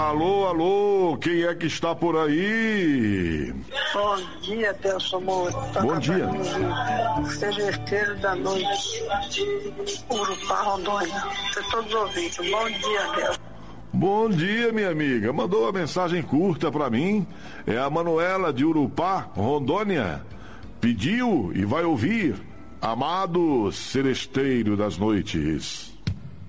Alô, alô, quem é que está por aí? Bom dia, Delson Moura. Bom dia. Celesteiro da noite, Urupá, Rondônia. Você todos ouvidos. Bom dia, Delson. Bom dia, minha amiga. Mandou uma mensagem curta pra mim. É a Manuela de Urupá, Rondônia. Pediu e vai ouvir. Amado Celesteiro das noites.